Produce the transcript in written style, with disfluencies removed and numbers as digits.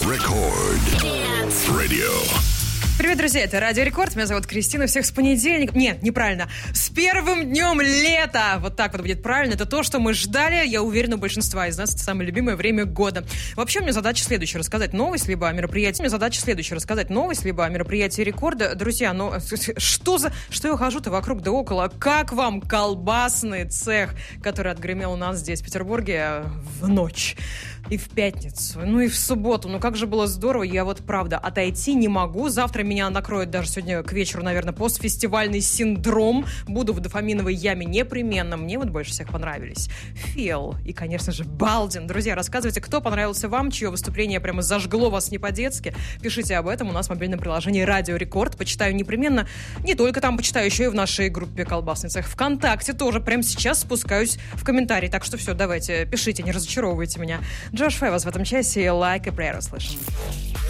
Рекорд. Радио. Привет, друзья, это Радио Рекорд. Меня зовут Кристина. Всех с понедельника... Нет, неправильно. С первым днем лета! Вот так вот будет правильно. Это то, что мы ждали. Я уверена, у большинства из нас это самое любимое время года. Вообще, у меня задача следующая. Рассказать новость, либо о мероприятии. Рекорда. Друзья, ну, что я хожу-то вокруг да около? Как вам колбасный цех, который отгремел у нас здесь, в Петербурге, в ночь? И в пятницу, ну и в субботу. Ну как же было здорово, я вот правда отойти не могу. Завтра меня накроет даже сегодня к вечеру, наверное, постфестивальный синдром. Буду в дофаминовой яме непременно. Мне вот больше всех понравились Фил и, конечно же, Балдин. Друзья, рассказывайте, кто понравился вам, чье выступление прямо зажгло вас не по-детски. Пишите об этом у нас в мобильном приложении Радио Рекорд. Почитаю непременно. Не только там почитаю, еще и в нашей группе «Колбасный цех» ВКонтакте тоже. Прямо сейчас спускаюсь в комментарии. Так что все, давайте, пишите, не разочаровывайте меня. Джош Февас в этом часе «Like a Prayer» услышим.